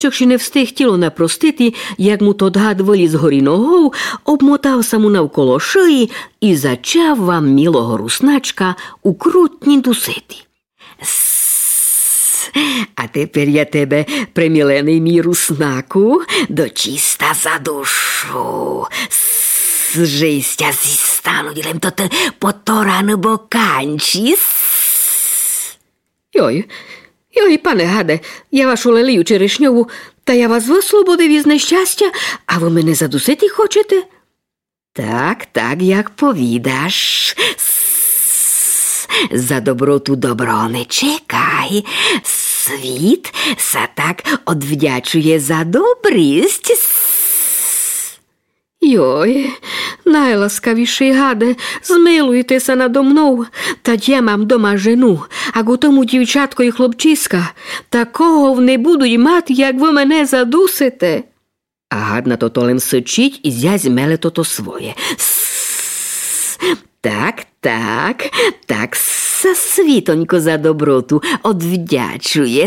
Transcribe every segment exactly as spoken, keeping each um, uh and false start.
Чок ще не встиг тіло напростити, як му тот гад виліз горі ногою, обмотався му навколо шиї і зачав вам мілого русначка у крутні дусити. Сс, а тепер я тебе, примілений мій руснаку, дочиста за душу. Сс, жестя зі стану ділем то те поторану боканчі. Сс. Йой, Йой, пане гаде, я вашу лелію черешньову, та я вас вислободив із нещастя, а ви мене задусити хочете? Так, так, як повідаш. С-с-с. За доброту добро не чекай. Світ са так одвдячує за добрість. Йой, найласкавіший гаде, змилуйтеся надо мною, та я мам дома жену, а го тому дівчатко і хлопчиська, такого в не буду й мати, як ви мене задусите. А гад на то толем сичить і зязь меле то-то своє. С-с-с. Так, так, так, са світонько за доброту одвдячує.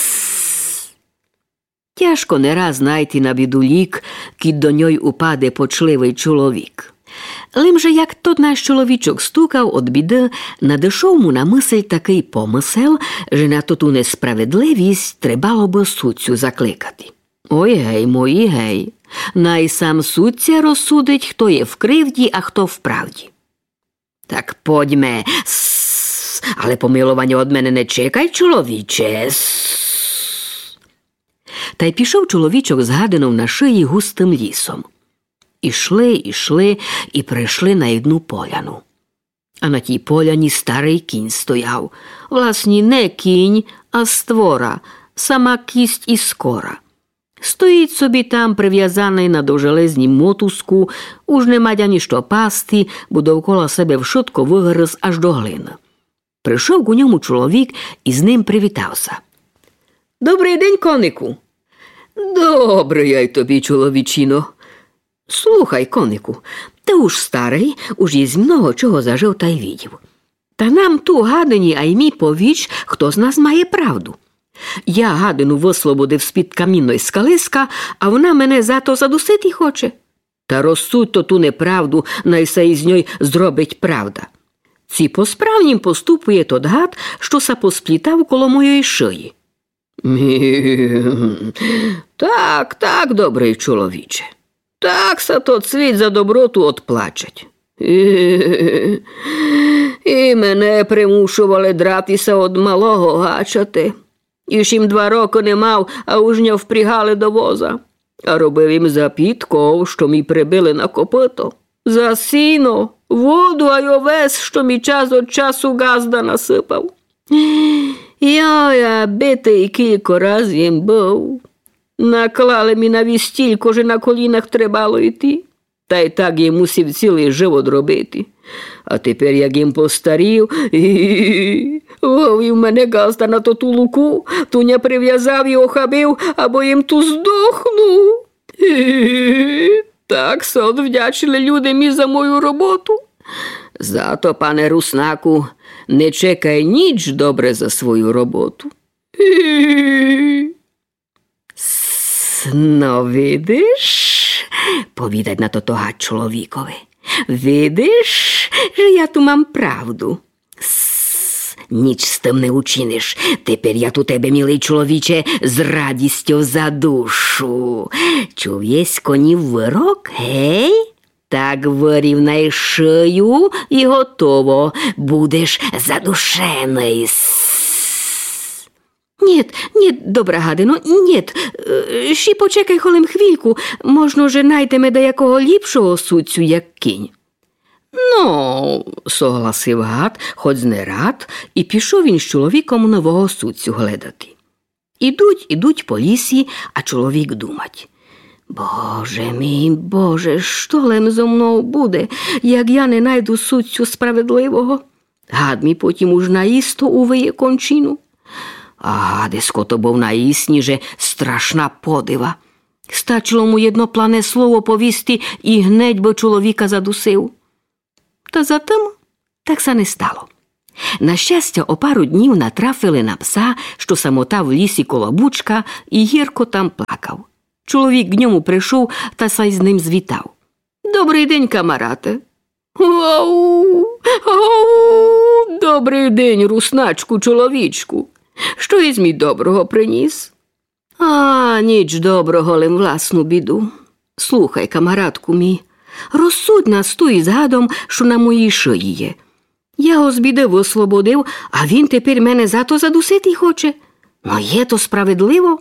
Тяжко не раз знайти на біду лік, кід до ньой упаде почливий чоловік. Лим же, як тот наш чоловічок стукав од біди, надишов му на мисль такий помисел, що на тоту несправедливість требало би судцю закликати. Ой гей, мої гей, най сам судця розсудить, хто є в кривді, а хто в правді. Так подьме, с, але помилування од мене не чекай, чоловіче, с. Та й пішов чоловічок з гадином на шиї густим лісом. Ішли, ішли і прийшли на одну поляну. А на тій поляні старий кінь стояв. Власні, не кінь, а створа, сама кість і скора. Стоїть собі там, прив'язаний на довжелезнім мотузку, уж не мадя ніщо пасти, бо довкола себе вшутко вигриз аж до глини. Прийшов к ньому чоловік і з ним привітався. «Добрий день, конику!» «Добре я й тобі, чоловічино!» «Слухай, конику, ти уж старий, уж єсть много чого зажив та й відів. Та нам ту гадині, а й мій повіч, хто з нас має правду. Я гадину вислободив з-під камінної скалиска, а вона мене зато задусити хоче. Та розсудь то ту неправду, най се із ньой зробить правда. Ці по-справнім поступує тот гад, що са посплітав коло моєї шиї». «Так, так, добрий чоловіче, так са тот світ за доброту отплачать. І мене примушували дратися од малого гачати. І ж їм два роки не мав, а уж не впрягали до воза. А робив їм за підков, що мій прибили на копито. За сіно, воду, а й овес, що мій час від часу газда насипав. Я, я битий кілько раз їм був. Наклали мі на вістіль, коже на колінах требало йти. Та й так їм мусив цілий живот робити. А тепер, як їм постарів, вовів мене газда на ту луку, туня прив'язав і охабив, або їм ту здохну. Так сон вдячили люди мі за мою роботу. Зато, пане руснаку, не чекай ніч добре за свою роботу. «Ну, видиш?» – повідать на тото гад чоловікові. «Видиш, що я ту мам правду? Сс, ніч з тим не учиниш. Тепер я ту тебе, милий чоловіче, з радістю за душу. Чув єсть конів вирок, гей? Так вирівнай шию і готово. Будеш задушений. Нет, нет, добра гадино, нет. Ще почекай холем хвильку, можна вже найдеме до якого ліпшого судцю, як кінь». «Ну», – согласив гад, хоч не рад, і пішов він з чоловіком нового судцю гледати. Ідуть, ідуть по лісі, а чоловік думать. «Боже мій, Боже, що лем зо мною буде, як я не найду судцю справедливого? Гад мій потім уж наїсто увиє кончину». А гадисько то був наїсніже страшна подива. Стачило му єдноплане слово повісти і гнедь би чоловіка задусив. Та затим так се не стало. На щастя, о пару днів натрафили на пса, що самотав в лісі коло бучка, і гірко там плакав. Чоловік к ньому прийшов та сай з ним звітав. «Добрий день, камарате!» «Ау! Ау! Добрий день, русначку, чоловічку! Що із мій доброго приніс?» «А, ніч доброго, лим власну біду. Слухай, камаратку мій, розсудь нас ту із гадом, що на моїй шиї є. Я його з біди висвободив, а він тепер мене зато задусити хоче. Ну є то справедливо?»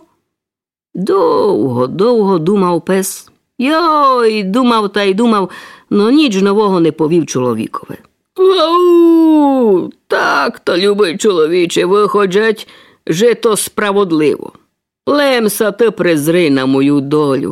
Довго, довго думав пес. Йой, думав та й думав, но ніч нового не повів чоловікове. «Ау! Так-то, любий чоловіче, виходять, же то справедливо. Лемса ти презри на мою долю.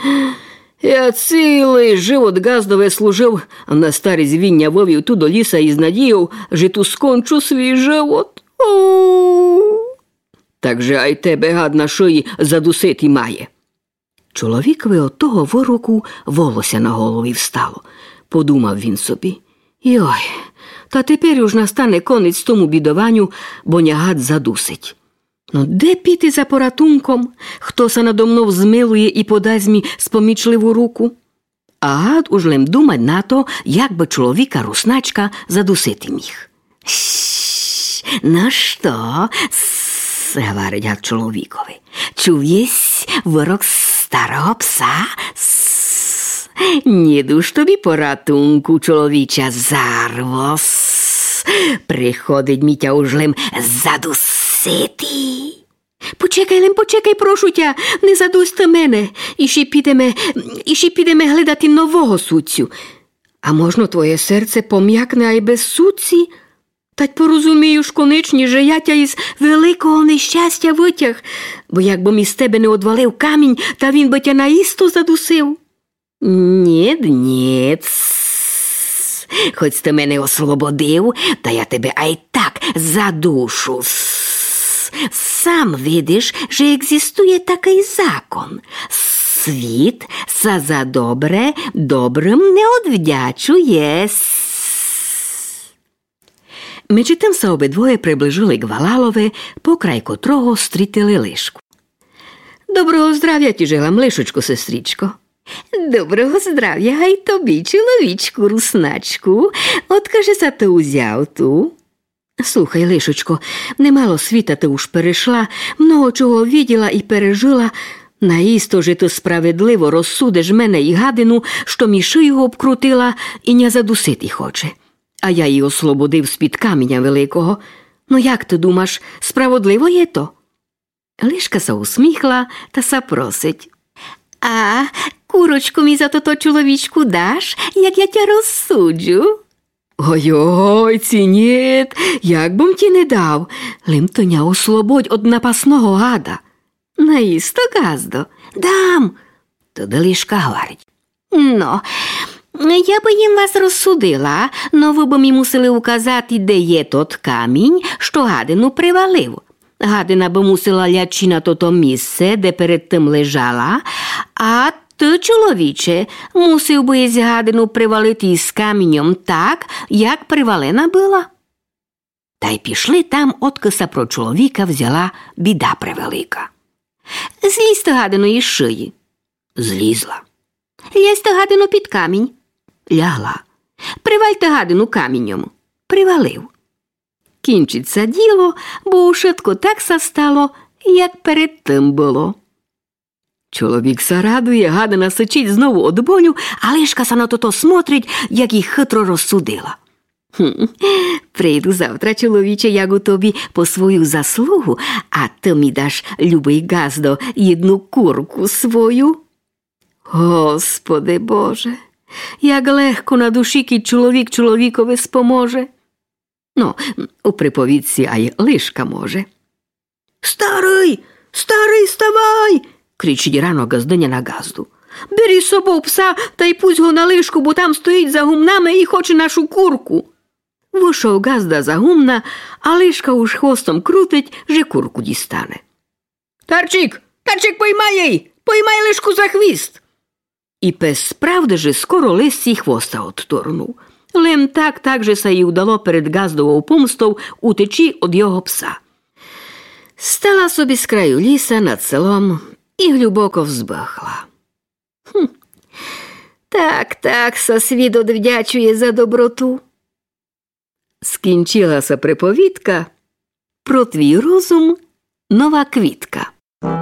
Я цілий живот газдове служив, а на старість віння вивів ту до ліса із надією, що ту скончу свій живот. Ау! Так же ай тебе гад на шиї задусити має». Чоловікові от того вироку волосся на голові встало. Подумав він собі. Йой, та тепер уж настане конець тому бідованню, бо нягад задусить. Ну, де піти за поратунком? Хто се надо мною змилує і подасть мені спомічливу руку? А гад уж лем думать на то, як би чоловіка русначка задусити міг. «Шшш, ну що?» – говорить гад чоловікові. «Чув єсь вирок старого пса? С, не душ тобі поратунку, чоловіча зарво. С, приходить мітя ужлем задусити». «Почекай, лем, почекай, прошу тя, не задуйте мене, і ще підемо, і ще підемо глядати нового судцю. А можна твоє серце пом'якне, а й без судці? Та й порозумію ж конечні, що я тя із великого нещастя витяг, бо якби мі з тебе не одвалив камінь, та він би тя наісто задусив». «Нєд, нєд, хоч ти мене освободив, та я тебе ай так задушу. Сам видиш, що екзистує такий закон. Світ са за добре добрим не одвдячує». Між тим се обидвоє приближили к Валалове, покрай котрого стрітили лишку. «Доброго здрав'я ті желам, лишечко, сестричко». «Доброго здрав'я, гай тобі, чоловічку, русначку. Откаже за ти узяв ту?» «Слухай, лишечко, немало світа ти уж перейшла, много чого виділа і пережила. Наїсто же ти справедливо розсудиш мене і гадину, що мі шию обкрутила і не задусити хоче. А я її ослободив з-під каменя великого. Ну як ти думаєш, справедливо є то?» Лишка се усміхла та се просить. «А курочку мі за то чоловічку даш, як я тя розсуджу?» «Ой-ой, ці нєт, як бом ті не дав, лим тоня ослободь од напасного гада». «Наїсто, газдо?» «Дам!» Тоді Лишка говорить. «Ну, я би їм вас розсудила, но ви б мі мусили указати, де є тот камінь, що гадину привалив. Гадина би мусила лячи на тото місце, де перед тим лежала, а ти, чоловіче, мусив би із гадину привалити із камінням так, як привалена була». Та й пішли там, откиса про чоловіка взяла біда превелика. «Злізьте гадину із шиї». Злізла. «Лізьте гадину під камінь». Лягла. «Привальте гадину камінням». Привалив. Кінчиться діло, бо у швидко так са стало, як перед тим було. Чоловік се радує, гадина сичить знову од болю, а Лишка се на то смотрить, як їх хитро розсудила. «Хм, прийду завтра, чоловіче, як у тобі по свою заслугу, а ти мі даш, любий газдо, єдну курку свою». Господи Боже, як легко на душі, кіт чоловік чоловікові споможе. Ну, у приповідці ай Лишка може. «Старий, старий, ставай!» кричить рано газдиня на газду. «Бери з собою пса та й пусть го на лишку, бо там стоїть за гумнами і хоче нашу курку». Вийшов газда за гумна, а Лишка уж хвостом крутить, же курку дістане. «Тарчик, Тарчик, поймай їй! Поймай Лишку за хвіст!» І пес справді же скоро лисці хвоста отторнув. Лим так так же се й удало перед Газдовою помстою утечі від його пса. Стала собі з краю ліса над селом і глибоко взбахла. Хм. Так, так, са світ одвдячує за доброту. Скінчилася приповідка про твій розум, нова квітка.